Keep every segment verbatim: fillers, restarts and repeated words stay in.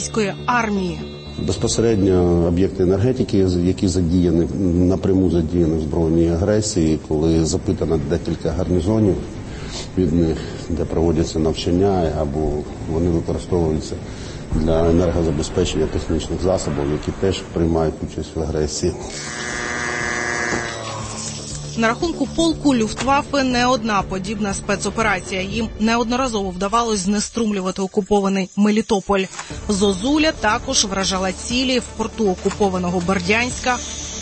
російської армії. Безпосередньо об'єкти енергетики, які задіяні, напряму задіяні в збройній агресії, коли запитано декілька гарнізонів від них, де проводяться навчання, або вони використовуються для енергозабезпечення технічних засобів, які теж приймають участь в агресії. На рахунку полку Люфтваффе не одна подібна спецоперація. Їм неодноразово вдавалось знеструмлювати окупований Мелітополь. Зозуля також вражала цілі в порту окупованого Бердянська.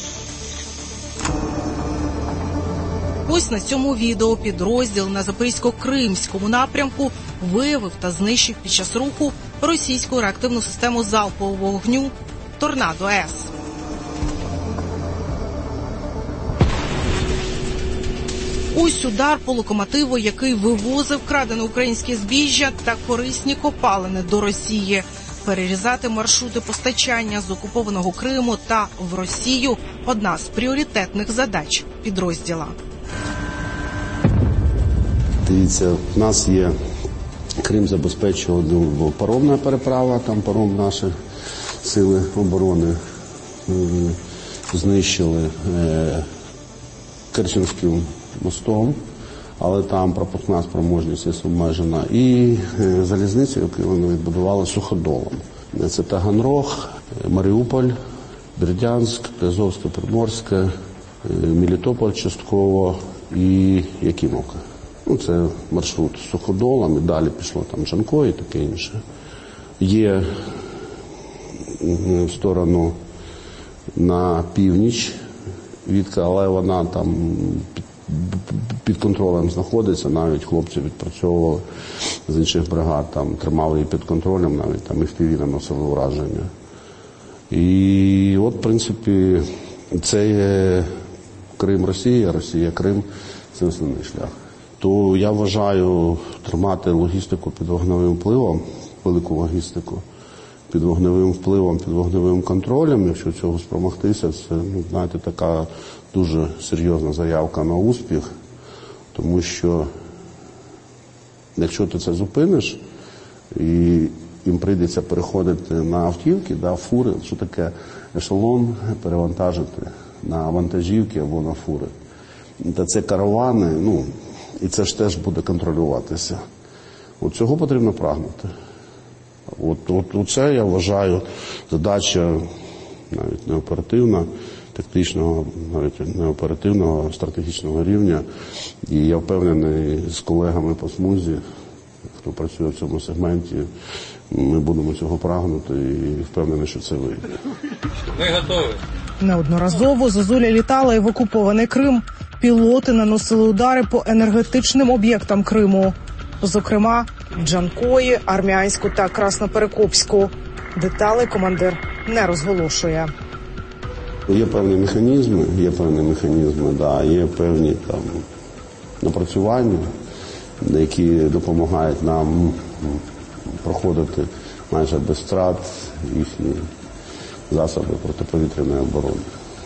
Ось на цьому відео підрозділ на Запорізько-Кримському напрямку виявив та знищив під час руху російську реактивну систему залпового вогню «Торнадо-С». Ось удар по локомотиву, який вивозив крадене українське збіжжя та корисні копалини до Росії. Перерізати маршрути постачання з окупованого Криму та в Росію – одна з пріоритетних задач підрозділа. Дивіться, у нас є Крим забезпечував паромна переправа, там паром наші сили оборони знищили Керченським мостом, але там пропускна спроможність є обмежена. І залізницю, яку вони відбудували суходолом. Це Таганрог, Маріуполь, Бердянськ, Азовське, Приморське, Мелітополь частково і Якимовка. Ну, це маршрут з суходолом, і далі пішло там Джанко і таке інше. Є в сторону на північ, відка, але вона там під, під контролем знаходиться, навіть хлопці відпрацьовували з інших бригад, там тримали її під контролем, навіть там і в піві наносили ураження. І от, в принципі, це є Крим Росія, Росія Крим, це основний шлях. То я вважаю тримати логістику під вогневим впливом, велику логістику, під вогневим впливом, під вогневим контролем, якщо цього спромогтися, це, ну, знаєте, така дуже серйозна заявка на успіх, тому що якщо ти це зупиниш, і їм прийдеться переходити на автівки, да, фури, що таке ешелон перевантажити на вантажівки або на фури. Та це каравани, ну, і це ж теж буде контролюватися. От цього потрібно прагнути. От, от, от це, я вважаю, задача навіть не оперативна, тактичного, навіть не оперативного, стратегічного рівня. І я впевнений з колегами по смузі, хто працює в цьому сегменті, ми будемо цього прагнути і впевнений, що це вийде. Ми готові. Неодноразово Зозуля літала і в окупований Крим. Пілоти наносили удари по енергетичним об'єктам Криму. Зокрема, в Джанкої, Армянську та Красноперекопську. Деталі командир не розголошує. Є певні механізми, є певні механізми, да, є певні там напрацювання, які допомагають нам проходити майже без втрат їхні засоби протиповітряної оборони.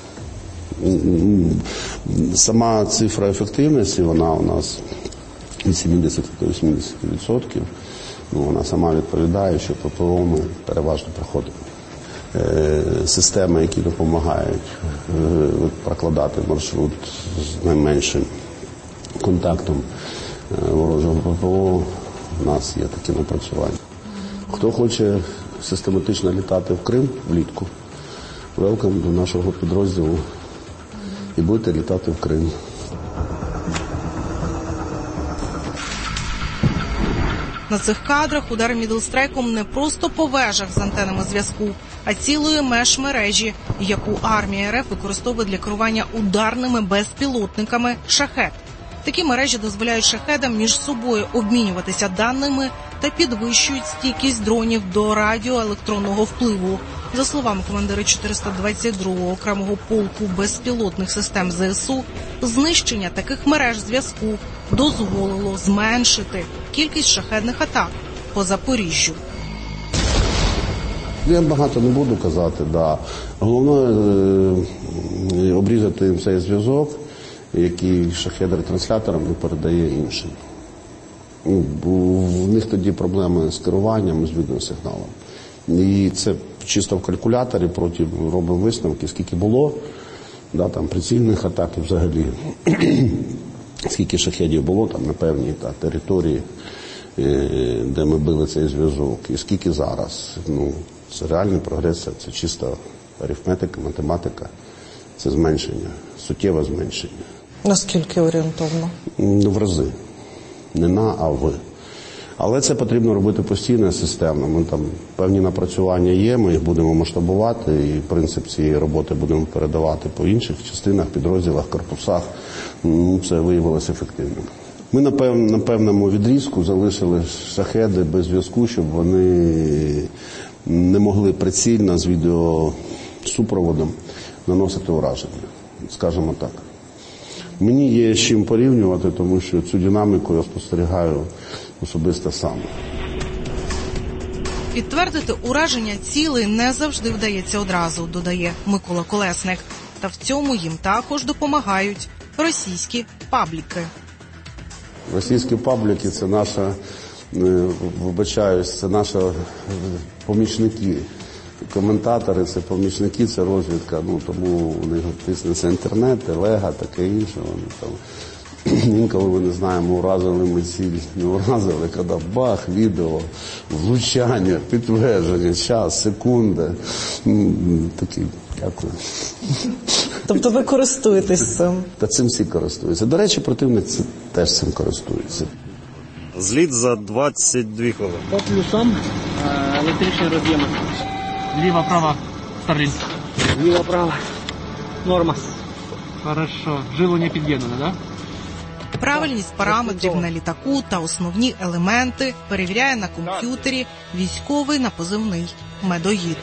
Сама цифра ефективності, вона у нас від сімдесят до вісімдесят відсотків. Ну, вона сама відповідає, що ППО ми переважно проходимо. Системи, які допомагають прокладати маршрут з найменшим контактом ворожого ППО, у нас є такі напрацювання. Хто хоче систематично літати в Крим влітку, велкам до нашого підрозділу і будете літати в Крим. На цих кадрах удари мідлстрайком не просто по вежах з антенами зв'язку, а цілої меж-мережі, яку армія РФ використовує для керування ударними безпілотниками «Шахед». Такі мережі дозволяють шахедам між собою обмінюватися даними та підвищують стійкість дронів до радіоелектронного впливу. За словами командира чотириста двадцять другого окремого полку безпілотних систем ЗСУ, знищення таких мереж зв'язку дозволило зменшити кількість шахедних атак по Запоріжжю. Я багато не буду казати, да. Головне е, обрізати цей зв'язок, який шахед-ретранслятором не передає іншим. Бо в них тоді проблеми з керуванням, з відеосигналом. І це чисто в калькуляторі, потім робимо висновки, скільки було, да, там, прицільних атак і взагалі, скільки шахедів було там на певній та, території, де ми били цей зв'язок, і скільки зараз. Ну, це реальний прогрес, це чисто арифметика, математика, це зменшення, суттєве зменшення. Наскільки орієнтовно? В рази. Не на, а в. Але це потрібно робити постійно, системно. Ми там певні напрацювання є, ми їх будемо масштабувати, і принцип цієї роботи будемо передавати по інших частинах, підрозділах, корпусах. Ну, це виявилося ефективним. Ми на, пев... на певному відрізку залишили шахеди без зв'язку, щоб вони не могли прицільно з відеосупроводом наносити ураження, скажімо так. Мені є з чим порівнювати, тому що цю динаміку я спостерігаю особисто сам. Підтвердити ураження цілей не завжди вдається одразу, додає Микола Колесник. Та в цьому їм також допомагають російські пабліки. Російські пабліки – це наша, вибачаюсь, це наші помічники. Коментатори – це помічники, це розвідка, ну, тому у них тиснеться інтернет, телега, таке інше. Вони там, інколи ми не знаємо, уразили ми ціль, не уразили, коли бах, відео, влучання, підтвердження, час, секунди. Такі, дякую. Тобто ви користуєтесь цим? Та цим всі користуються. До речі, противник теж цим користується. Зліт за двадцять дві хвилини. По плюсам електричні роз'єми. Ліва-права, Старлінг. Ліва-права. Норма. Хорошо. Живлення під'єднане, да? Правильність параметрів на літаку та основні елементи перевіряє на комп'ютері військовий на позивний «Медоїд».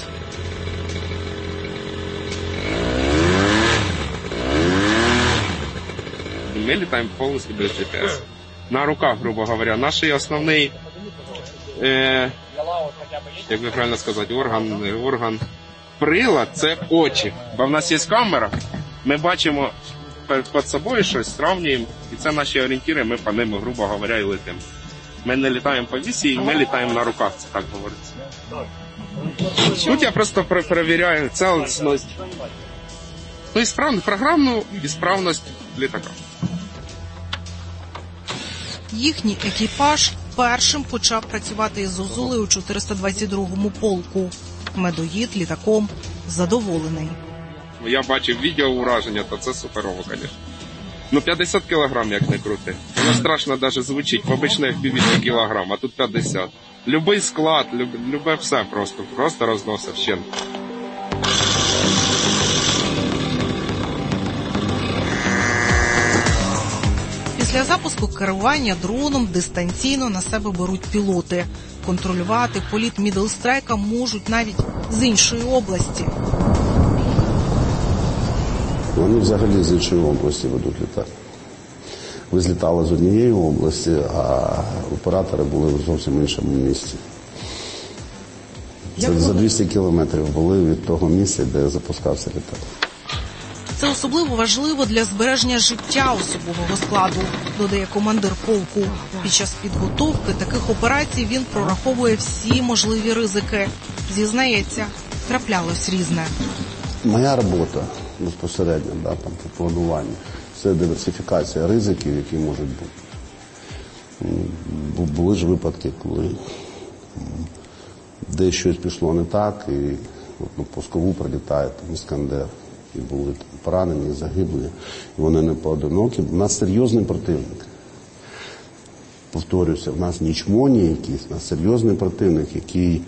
Ми літаємо повністю без джі пі ес. На руках, грубо говоря. Наш основний, е, як би правильно сказати, орган, орган прилад – це очі. Бо в нас є камера, ми бачимо під собою щось, сравнюємо, і це наші орієнтири, ми по ним, грубо говоря, і летимо. Ми не літаємо по вісі, ми літаємо на руках, це так говориться. Тут я просто перевіряю цілісність, ну, ісправну, програмну ісправність літака. Їхній екіпаж першим почав працювати із Зозулею у чотириста двадцять другому полку. Медоїд літаком задоволений. Я бачив відео ураження, то це суперово, звісно. Ну, п'ятдесят кілограм, як не крути. Воно страшно навіть звучить, в обичних піввісім кілограм, а тут п'ятдесят. Любий склад, люб, любе все просто, просто розносив ще. Після запуску керування дроном дистанційно на себе беруть пілоти. Контролювати політ Мідлстрайка можуть навіть з іншої області. Вони взагалі з іншої області ведуть літак. Ви злітали з однієї області, а оператори були в зовсім іншому місці. Це за двісті кілометрів були від того місця, де запускався літак. Це особливо важливо для збереження життя особового складу, додає командир полку. Під час підготовки таких операцій він прораховує всі можливі ризики. Зізнається, траплялось різне. Моя робота безпосередньо, да, там, по плануванню, це диверсифікація ризиків, які можуть бути. Були ж випадки, коли десь щось пішло не так, і от, ну, по Пскову прилітає там Іскандер, і були там поранені, загиблі, і вони не поодинокі. У нас серйозний противник. Повторюся, в нас не чмоні якісь, у нас серйозний противник, який,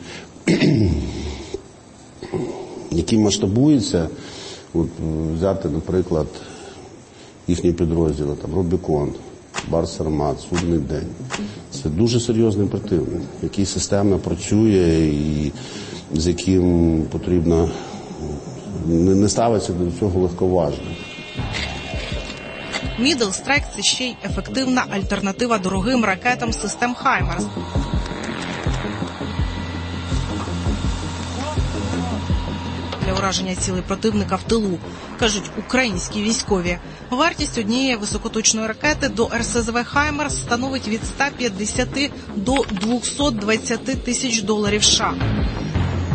який масштабується. От, взяти, наприклад, їхні підрозділи, там, Рубікон, Барсармат, Судний день. Це дуже серйозний противник, який системно працює і з яким потрібно не ставитися до цього легковажно. Мідлстрайк – це ще й ефективна альтернатива дорогим ракетам систем «Хаймерс». Для ураження цілей противника в тилу, кажуть українські військові. Вартість однієї високоточної ракети до ер ес зе ве «Хаймерс» становить від ста п'ятдесяти до двохсот двадцяти тисяч доларів США.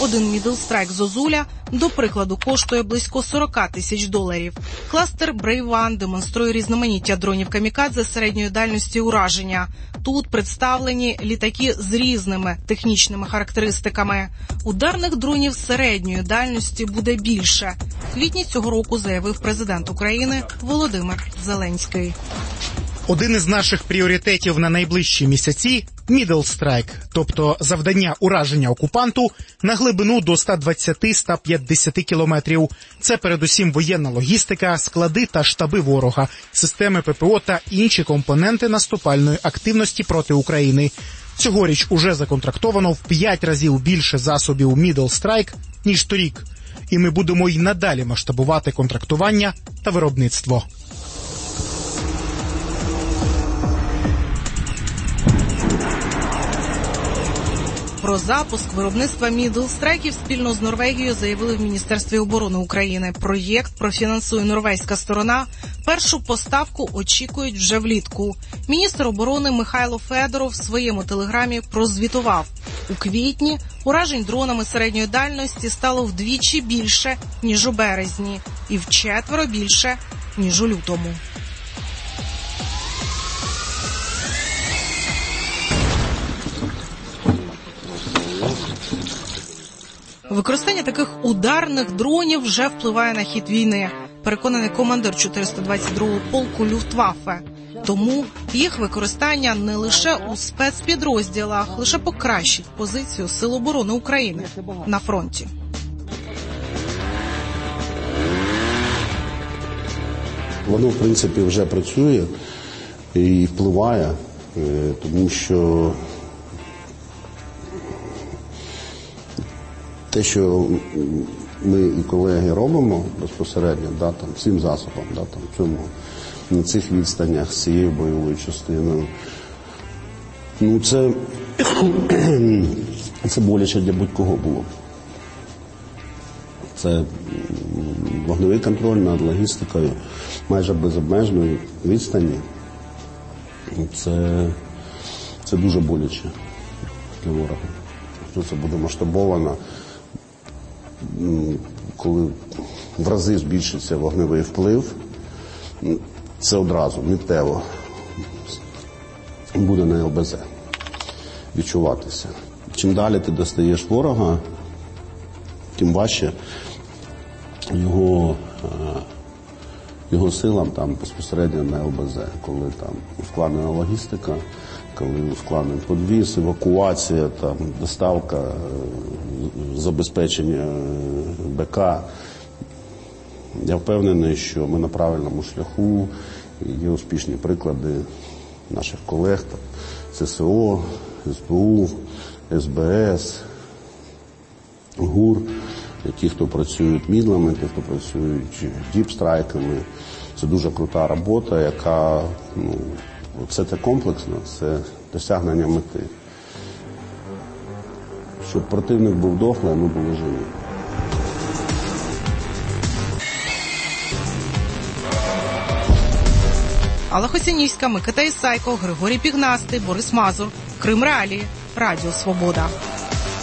один Middle Strike Зозуля, до прикладу, коштує близько сорок тисяч доларів. Кластер Brave One демонструє різноманіття дронів камікадзе середньої дальності ураження. Тут представлені літаки з різними технічними характеристиками. Ударних дронів середньої дальності буде більше. В квітні цього року заявив президент України Володимир Зеленський. Один із наших пріоритетів на найближчі місяці – Middle Strike, тобто завдання ураження окупанту на глибину до сто двадцять - сто п'ятдесят кілометрів. Це передусім воєнна логістика, склади та штаби ворога, системи ППО та інші компоненти наступальної активності проти України. Цьогоріч уже законтрактовано в п'ять разів більше засобів Middle Strike, ніж торік. І ми будемо й надалі масштабувати контрактування та виробництво. Про запуск виробництва Middle Strike'ів спільно з Норвегією заявили в Міністерстві оборони України. Проєкт профінансує норвезька сторона. Першу поставку очікують вже влітку. Міністр оборони Михайло Федоров в своєму телеграмі прозвітував. У квітні уражень дронами середньої дальності стало вдвічі більше, ніж у березні, і вчетверо більше, ніж у лютому. Використання таких ударних дронів вже впливає на хід війни, переконаний командир чотириста двадцять другого полку Люфтваффе. Тому їх використання не лише у спецпідрозділах, лише покращить позицію Сил оборони України на фронті. Воно, в принципі, вже працює і впливає, тому що те, що ми і колеги робимо безпосередньо, да, там, цим засобом, да, там, цьому, на цих відстанях з цією бойовою частиною, ну це, це боляче для будь-кого було. Це вогневий контроль над логістикою майже безобмежної відстані. Це, це дуже боляче для ворога. Якщо це буде масштабовано, коли в рази збільшиться вогневий вплив, це одразу, миттєво буде на ел бе зет відчуватися. Чим далі ти достаєш ворога, тим важче його, його силам там безпосередньо на ел бе зет, коли там ускладнена логістика, коли ускладнений підвіз, евакуація, там, доставка, забезпечення БК. Я впевнений, що ми на правильному шляху. Є успішні приклади наших колег, там, це ес се о, ес бе у, ес бе ес, ГУР, ті, хто працюють мідлами, ті, хто працюють діпстрайками. Це дуже крута робота, яка, ну, це те комплексно, це досягнення мети. Щоб противник був дохлий, а ми були живі. Алла Хоцянівська, Микита Ісайко, Григорій Пігнастий, Борис Мазур. Крим Реалії. Радіо Свобода.